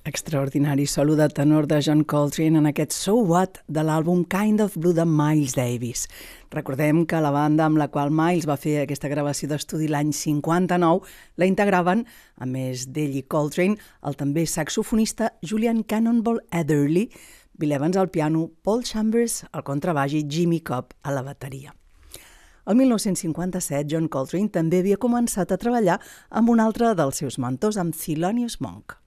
Extraordinari solo de tenor de John Coltrane en aquest So What de l'àlbum Kind of Blue de Miles Davis. Recordem que la banda amb la qual Miles va fer aquesta gravació d'estudi l'any 59 la integraven, a més d'ell i Coltrane, el també saxofonista Julian Cannonball Adderley, Bill Evans al piano, Paul Chambers al contrabaix i Jimmy Cobb a la bateria. El 1957, John Coltrane també havia començat a treballar amb un altre dels seus mentors, amb Thelonious Monk.